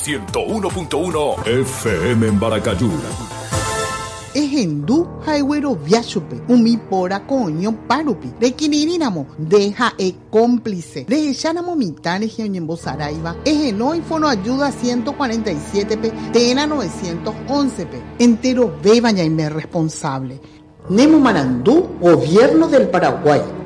101.1 FM en Baracayú. Ejendu haigüero viachupe, umi pora coño parupi, de quininamo, deja cómplice, de echanamo mitane geoñembo saraiva, ejeno y fono ayuda 147 p, tena 911 p, entero bebaña y me responsable. Nemo Marandú, Gobierno del Paraguay.